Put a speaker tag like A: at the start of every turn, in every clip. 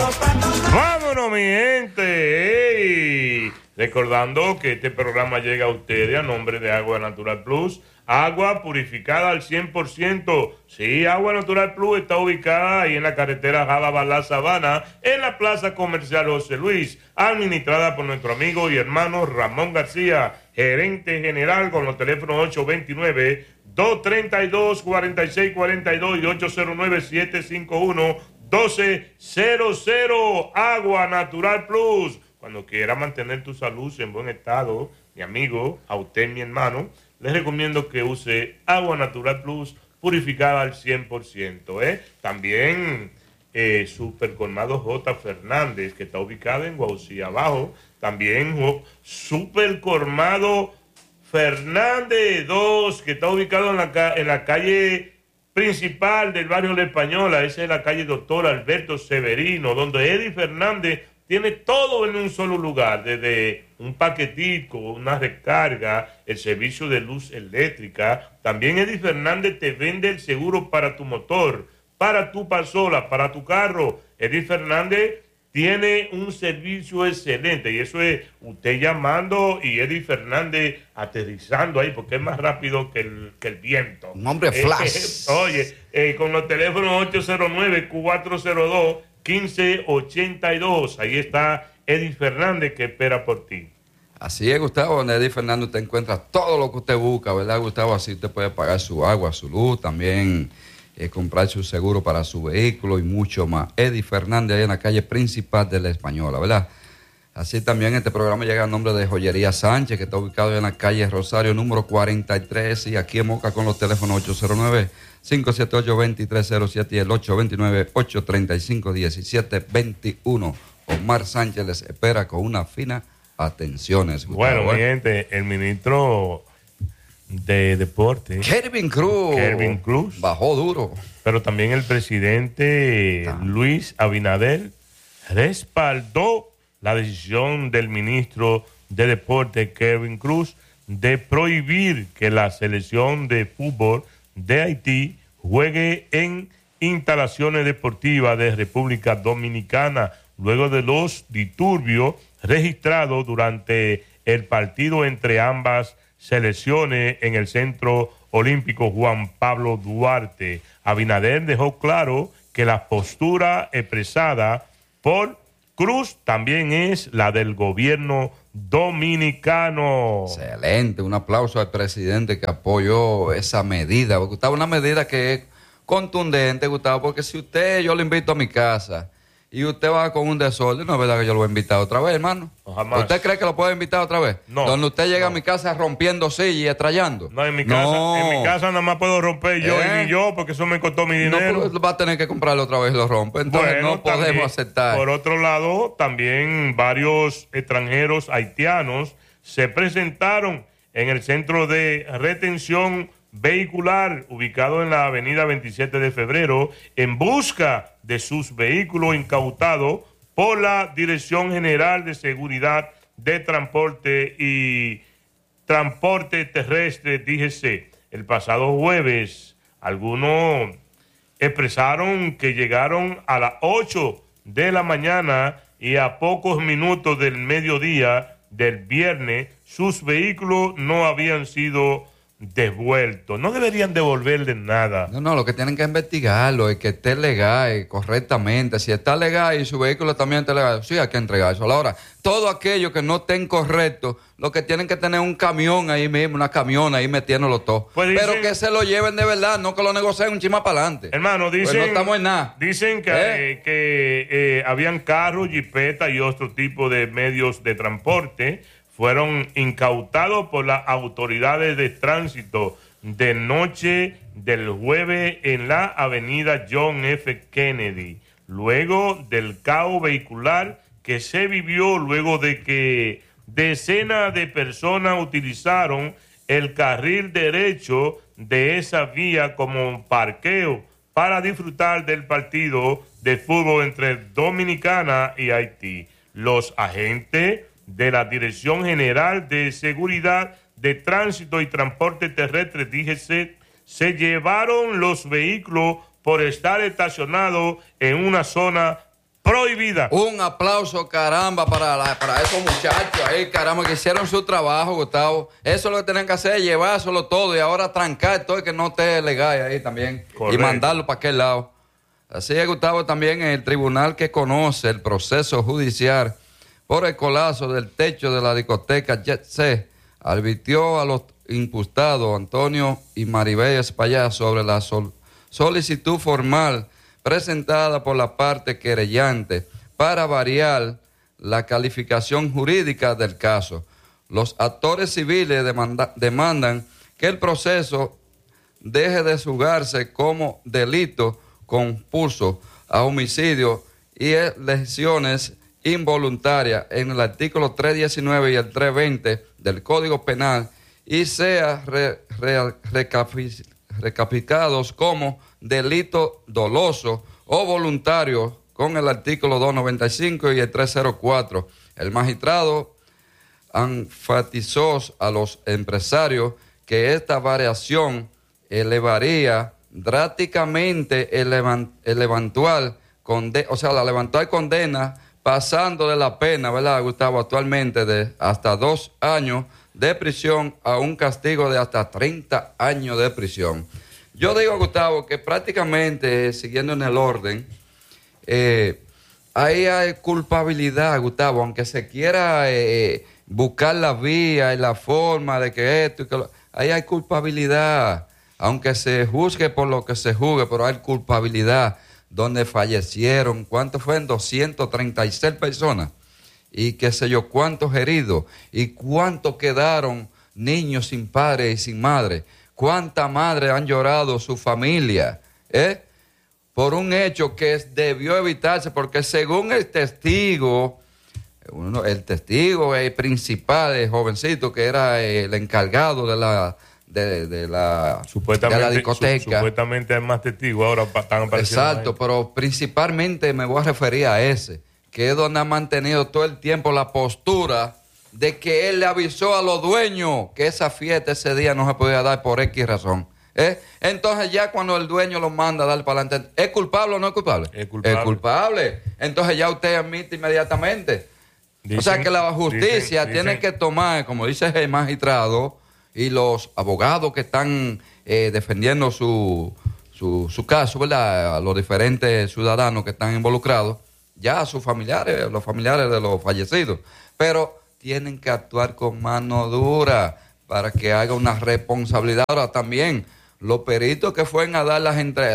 A: Vámonos, mi gente. ¡Ey! Recordando que este programa llega a ustedes a nombre de Agua Natural Plus. Agua purificada al 100%. Sí, Agua Natural Plus está ubicada ahí en la carretera Jababa-La Sabana, en la Plaza Comercial José Luis, administrada por nuestro amigo y hermano Ramón García, gerente general, con los teléfonos 829-232-4642 y 809-751-1200. Agua Natural Plus. Cuando quiera mantener tu salud en buen estado, mi amigo, a usted, mi hermano, les recomiendo que use Agua Natural Plus purificada al 100%. También Super Colmado J. Fernández, que está ubicado en Guaucí Abajo. También Super Colmado Fernández 2, que está ubicado en la calle principal del barrio La Española. Esa es la calle Doctor Alberto Severino, donde Eddie Fernández tiene todo en un solo lugar, desde un paquetico, una recarga, el servicio de luz eléctrica. También Eddie Fernández te vende el seguro para tu motor, para tu pasola, para tu carro. Eddie Fernández tiene un servicio excelente y eso es usted llamando y Eddie Fernández aterrizando ahí, porque es más rápido que el viento.
B: Un hombre flash.
A: Con los teléfonos 809-402-1582. Ahí está Eddie Fernández, que espera por ti.
B: Así es, Gustavo. En Eddie Fernández usted encuentra todo lo que usted busca, ¿verdad, Gustavo? Así usted puede pagar su agua, su luz, también comprar su seguro para su vehículo y mucho más. Eddie Fernández, ahí en la calle principal de La Española, ¿verdad? Así también este programa llega a nombre de Joyería Sánchez, que está ubicado en la calle Rosario número 43, y aquí en Moca con los teléfonos 809-578-2307 y el 829-835-1721. Omar Sánchez les espera con una fina atenciones.
A: Bueno, mi gente, el ministro de Deporte,
B: Kelvin Cruz bajó duro.
A: Pero también el presidente Luis Abinader respaldó la decisión del ministro de Deporte, Kelvin Cruz, de prohibir que la selección de fútbol de Haití juegue en instalaciones deportivas de República Dominicana, luego de los disturbios registrados durante el partido entre ambas selecciones en el Centro Olímpico Juan Pablo Duarte. Abinader dejó claro que la postura expresada por Cruz también es la del gobierno dominicano.
B: Excelente, un aplauso al presidente que apoyó esa medida. Gustavo, una medida que es contundente, Gustavo, porque si yo lo invito a mi casa y usted va con un desorden, no es verdad que yo lo voy a invitar otra vez, hermano.
A: No, jamás.
B: ¿Usted cree que lo puede invitar otra vez?
A: No.
B: Donde usted llega a mi casa rompiendo sillas y estrellando.
A: No, en mi casa nada más puedo romper yo y ni yo, porque eso me costó mi dinero.
B: No, pues va a tener que comprarlo otra vez y lo rompe. Entonces bueno, no podemos también aceptar.
A: Por otro lado, también varios extranjeros haitianos se presentaron en el centro de retención vehicular ubicado en la avenida 27 de febrero en busca de sus vehículos incautados por la Dirección General de Seguridad de Transporte y Transporte Terrestre, DGC. El pasado jueves, algunos expresaron que llegaron a las 8 de la mañana y a pocos minutos del mediodía del viernes, sus vehículos no habían sido devueltos. No deberían devolverle nada.
B: No, lo que tienen que investigarlo es que esté legal, correctamente. Si está legal y su vehículo también está legal, sí hay que entregar eso. Ahora, todo aquello que no estén correctos, lo que tienen que tener un camión ahí mismo, una camiona ahí metiéndolo todo.
A: Pues dicen,
B: pero que se lo lleven de verdad, no que lo negocien un chima para adelante.
A: Hermano, dicen,
B: pues no estamos en nada.
A: Dicen que habían carros, jipetas y otro tipo de medios de transporte fueron incautados por las autoridades de tránsito de noche del jueves en la avenida John F. Kennedy, luego del caos vehicular que se vivió luego de que decenas de personas utilizaron el carril derecho de esa vía como parqueo para disfrutar del partido de fútbol entre Dominicana y Haití. Los agentes de la Dirección General de Seguridad de Tránsito y Transporte Terrestre, DGC, se llevaron los vehículos por estar estacionados en una zona prohibida.
B: Un aplauso, caramba, para esos muchachos ahí, caramba, que hicieron su trabajo, Gustavo. Eso es lo que tienen que hacer, llevárselo todo y ahora trancar todo y que no esté legal ahí también. Correcto. Y mandarlo para aquel lado. Así es, Gustavo, también el tribunal que conoce el proceso judicial por el colapso del techo de la discoteca Jet Set advirtió a los imputados Antonio y Maribel Espaillat sobre la solicitud formal presentada por la parte querellante para variar la calificación jurídica del caso. Los actores civiles demandan que el proceso deje de juzgarse como delito compulso a homicidio y lesiones involuntarias en el artículo 319 y el 320 del Código Penal y sea recapitulados como delito doloso o voluntario con el artículo 295 y el 304. El magistrado enfatizó a los empresarios que esta variación elevaría drásticamente la eventual condena, pasando de la pena, ¿verdad, Gustavo? Actualmente de hasta 2 años de prisión a un castigo de hasta 30 años de prisión. Yo digo, Gustavo, que prácticamente, siguiendo en el orden, ahí hay culpabilidad, Gustavo, aunque se quiera buscar la vía y la forma de que esto y que ahí hay culpabilidad, aunque se juzgue por lo que se juzgue, pero hay culpabilidad, donde fallecieron, ¿cuántos fueron? 236 personas, y qué sé yo, cuántos heridos, y cuántos quedaron niños sin padre y sin madre, cuántas madres han llorado su familia, por un hecho que debió evitarse, porque según el testigo principal, el jovencito que era el encargado de la discoteca.
A: Supuestamente hay más testigos ahora están apareciendo.
B: Exacto, pero principalmente me voy a referir a ese, que es donde ha mantenido todo el tiempo la postura de que él le avisó a los dueños que esa fiesta ese día no se podía dar por X razón. Entonces ya cuando el dueño lo manda a dar para adelante, ¿es culpable o no es culpable?
A: Es culpable.
B: Es culpable. Entonces ya usted admite inmediatamente. O sea que la justicia tiene que tomar, como dice el magistrado y los abogados que están defendiendo su caso, ¿verdad? A los diferentes ciudadanos que están involucrados, ya a sus familiares, los familiares de los fallecidos. Pero tienen que actuar con mano dura para que haga una responsabilidad. Ahora también, los peritos que fueron a dar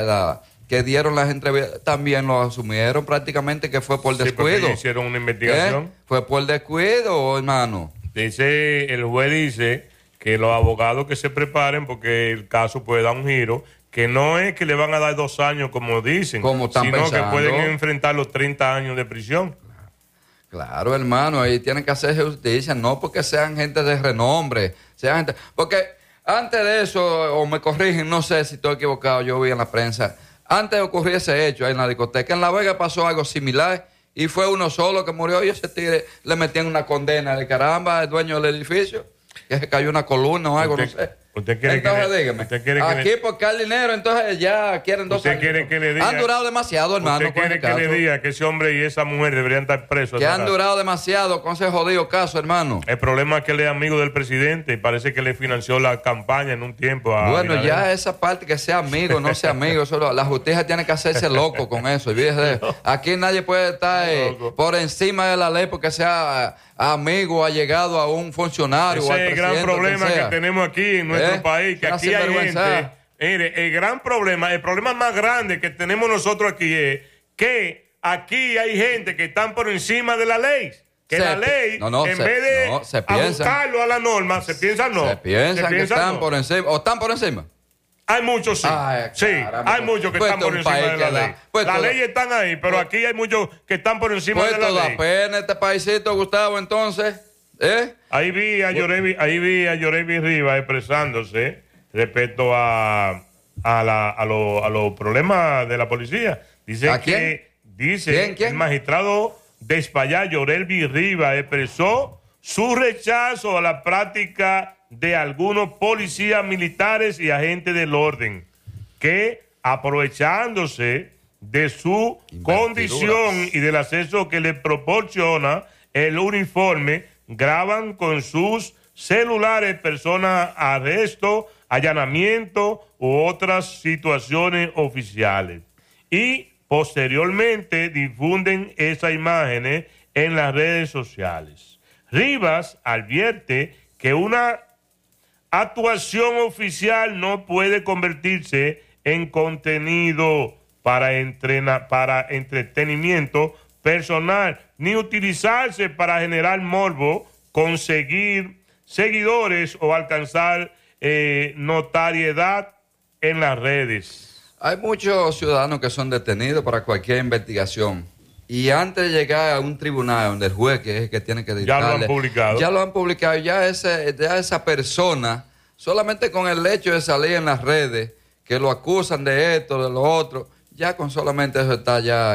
B: que dieron las entrevistas, también lo asumieron prácticamente que fue por descuido.
A: Sí, hicieron una investigación.
B: Fue por descuido, hermano.
A: El juez dice que los abogados que se preparen porque el caso puede dar un giro, que no es que le van a dar 2 años como dicen,
B: como están
A: sino
B: pensando,
A: que pueden enfrentar los 30 años de prisión.
B: Claro, hermano, ahí tienen que hacer justicia, no porque sean gente de renombre, porque antes de eso, o me corrigen, no sé si estoy equivocado, yo vi en la prensa, antes de ocurrir ese hecho ahí en la discoteca, en La Vega pasó algo similar y fue uno solo que murió y ese tigre le metían una condena de caramba, el dueño del edificio, que se cayó una columna o algo, no sé.
A: ¿Usted quiere
B: entonces
A: que
B: dígame,
A: usted quiere
B: aquí
A: que
B: porque hay dinero, entonces ya quieren 2 años.
A: ¿Quiere que le diga?
B: Han durado demasiado, hermano.
A: ¿Usted quiere que le diga que ese hombre y esa mujer deberían estar presos?
B: Que han durado demasiado con ese jodido caso, hermano.
A: El problema es que él es amigo del presidente y parece que le financió la campaña en un tiempo.
B: Bueno, ya esa parte que sea amigo, no sea amigo, la justicia tiene que hacerse loco con eso. Aquí nadie puede estar por encima de la ley porque sea amigo, allegado a un funcionario.
A: Ese es el gran problema que tenemos aquí en nuestro país, que aquí hay gente. Mire, el problema más grande que tenemos nosotros aquí es que aquí hay gente que están por encima de la ley. Que la ley, en vez de ajustarlo a la norma, se piensa no.
B: Se piensan que están por encima. ¿O están por encima?
A: Hay muchos, sí. Sí, hay muchos que están por encima de la ley. Las leyes están ahí, pero aquí hay muchos que están por encima de la ley.
B: Pues pena este paisito, Gustavo, entonces.
A: Ahí vi a Yorevi Rivas expresándose respecto a los problemas de la policía. Dice
B: ¿Quién?
A: El magistrado de Espaillat, Yorevi Rivas, expresó su rechazo a la práctica de algunos policías militares y agentes del orden que, aprovechándose de su condición y del acceso que le proporciona el uniforme, graban con sus celulares personas, arresto, allanamiento u otras situaciones oficiales. Y posteriormente difunden esas imágenes en las redes sociales. Rivas advierte que una actuación oficial no puede convertirse en contenido para entretenimiento personal, ni utilizarse para generar morbo, conseguir seguidores o alcanzar notoriedad en las redes.
B: Hay muchos ciudadanos que son detenidos para cualquier investigación. Y antes de llegar a un tribunal donde el juez, que es el que tiene que dictarle,
A: ya lo han publicado.
B: Ya lo han publicado. Ya esa persona, solamente con el hecho de salir en las redes, que lo acusan de esto, de lo otro, ya con solamente eso está ya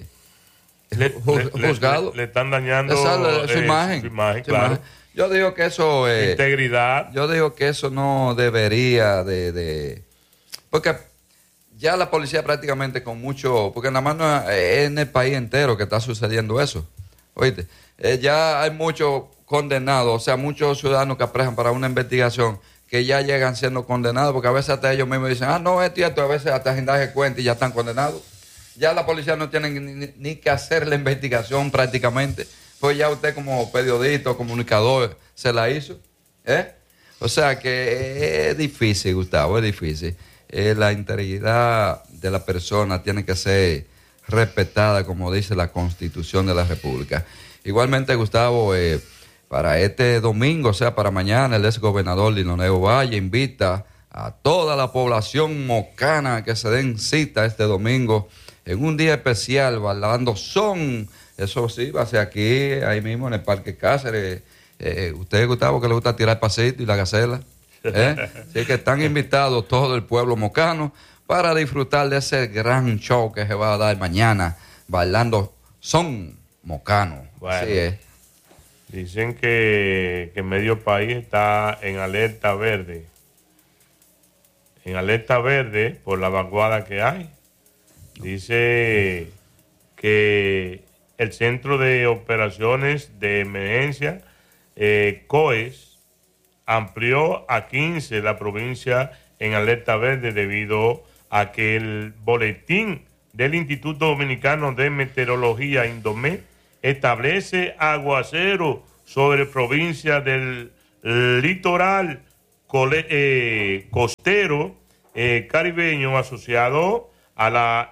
B: juzgado.
A: Le están dañando
B: su imagen,
A: claro.
B: Yo digo que eso...
A: integridad.
B: Yo digo que eso no debería porque ya la policía prácticamente con mucho... Porque nada más no es en el país entero que está sucediendo eso. Oíste, ya hay muchos condenados, o sea, muchos ciudadanos que apresan para una investigación que ya llegan siendo condenados, porque a veces hasta ellos mismos dicen, no, es cierto, a veces hasta sin darse cuenta y ya están condenados. Ya la policía no tiene ni que hacer la investigación prácticamente, pues ya usted como periodista o comunicador se la hizo. O sea que es difícil, Gustavo, es difícil. La integridad de la persona tiene que ser respetada, como dice la Constitución de la República. Igualmente, Gustavo, para este domingo, o sea, para mañana, el exgobernador Leonel Valle invita a toda la población mocana que se den cita este domingo en un día especial, bailando son. Eso sí, va a ser aquí, ahí mismo en el Parque Cáceres. Usted, Gustavo, que le gusta tirar pasito y la gacela. Así que están invitados todo el pueblo mocano para disfrutar de ese gran show que se va a dar mañana, bailando son mocano.
A: Bueno,
B: así es.
A: Dicen que medio país está en alerta verde. En alerta verde por la vaguada que hay. Dice que el Centro de Operaciones de Emergencia, COES, amplió a 15 la provincia en alerta verde debido a que el boletín del Instituto Dominicano de Meteorología, Indomet, establece aguacero sobre provincias del litoral costero caribeño asociado a la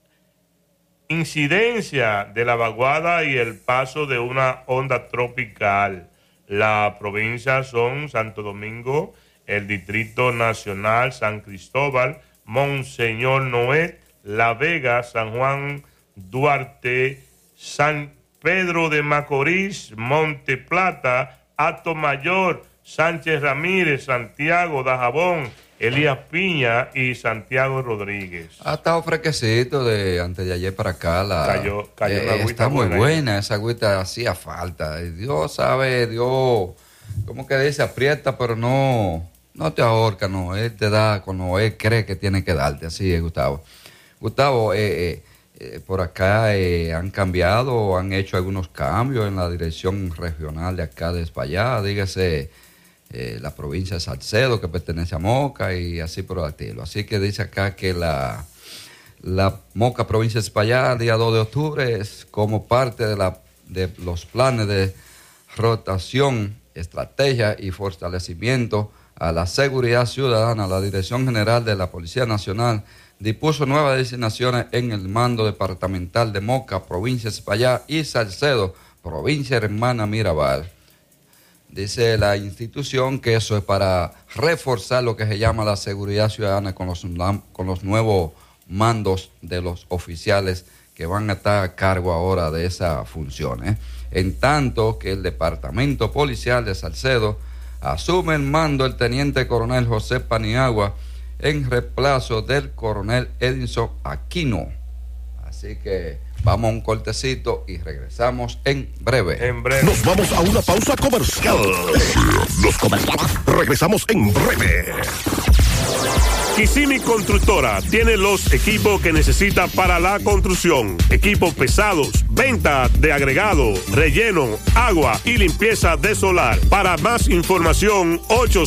A: incidencia de la vaguada y el paso de una onda tropical. Las provincias son Santo Domingo, el Distrito Nacional, San Cristóbal, Monseñor Noel, La Vega, San Juan, Duarte, San Pedro de Macorís, Monte Plata, Atomayor, Sánchez Ramírez, Santiago, Dajabón, Elías Piña y Santiago Rodríguez.
B: Ha estado fresquecito de antes de ayer para acá.
A: Cayó una agüita.
B: Está muy buena, esa agüita hacía falta. Dios sabe, Dios, como que dice, aprieta, pero no te ahorca, no. Él te da cuando él cree que tiene que darte. Así es, Gustavo. Gustavo, por acá han cambiado, han hecho algunos cambios en la dirección regional de acá de Espaillá, dígase la provincia de Salcedo, que pertenece a Moca y así por el estilo. Así que dice acá que la Moca provincia de Espaillá, día 2 de octubre, es como parte de los planes de rotación, estrategia y fortalecimiento a la seguridad ciudadana. La Dirección General de la Policía Nacional dispuso nuevas designaciones en el mando departamental de Moca, provincia de Espaillá, y Salcedo, provincia hermana Mirabal. Dice la institución que eso es para reforzar lo que se llama la seguridad ciudadana con los nuevos mandos de los oficiales que van a estar a cargo ahora de esa función. En tanto que el Departamento Policial de Salcedo asume el mando el Teniente Coronel José Paniagua en reemplazo del Coronel Edinson Aquino. Así que vamos a un cortecito y regresamos en breve.
C: Nos vamos a una pausa comercial. Los comerciales. Regresamos en breve.
D: Kissimmee Constructora tiene los equipos que necesita para la construcción. Equipos pesados, venta de agregado, relleno, agua y limpieza de solar. Para más información,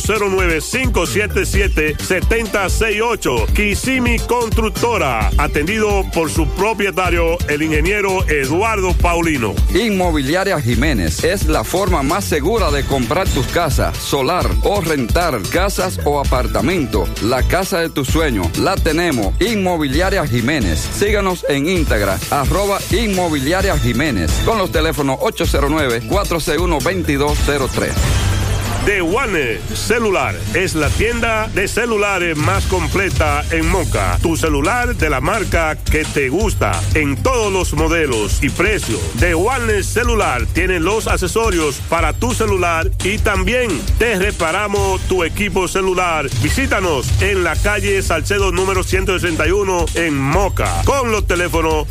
D: 809-577-7068. Kissimmee Constructora, atendido por su propietario, el ingeniero Eduardo Paulino.
B: Inmobiliaria Jiménez es la forma más segura de comprar tus casas, solar o rentar casas o apartamentos. La casa de tu sueño la tenemos. Inmobiliaria Jiménez. Síganos en Instagram, @Inmobiliaria Jiménez, con los teléfonos 809-461-2203.
D: The One Celular es la tienda de celulares más completa en Moca. Tu celular de la marca que te gusta, en todos los modelos y precios. The One Celular tiene los accesorios para tu celular y también te reparamos tu equipo celular. Visítanos en la calle Salcedo número 161 en Moca, con los teléfonos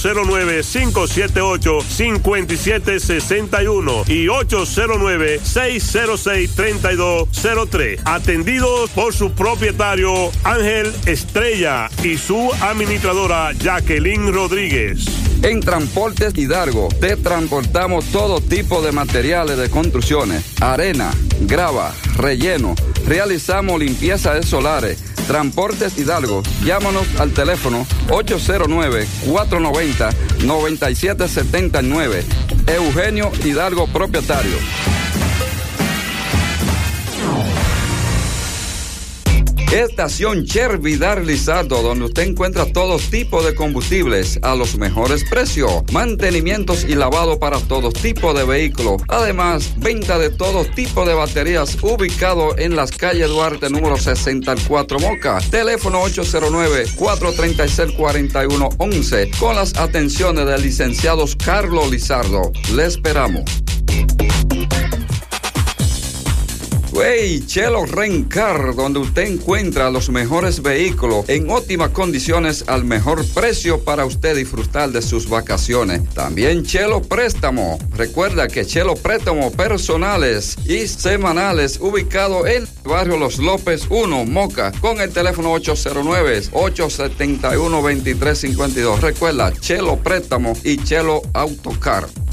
D: 809-578-5761 y 809-606-3203, atendidos por su propietario Ángel Estrella y su administradora Jacqueline Rodríguez.
B: En Transportes Hidalgo te transportamos todo tipo de materiales de construcciones, arena, grava, relleno. Realizamos limpieza de solares. Transportes Hidalgo, llámanos al teléfono 809-490-9779. Eugenio Hidalgo, propietario. Estación Cher Vidal Lizardo, donde usted encuentra todo tipo de combustibles a los mejores precios, mantenimientos y lavado para todo tipo de vehículos. Además, venta de todo tipo de baterías, ubicado en las calles Duarte número 64 Moca. Teléfono 809-436-4111, con las atenciones del licenciado Carlos Lizardo. Le esperamos. Chelo Rencar, donde usted encuentra los mejores vehículos en óptimas condiciones al mejor precio para usted disfrutar de sus vacaciones. También Chelo Préstamo. Recuerda que Chelo Préstamo personales y semanales, ubicado en el barrio Los López 1, Moca, con el teléfono 809-871-2352. Recuerda, Chelo Préstamo y Chelo Autocar.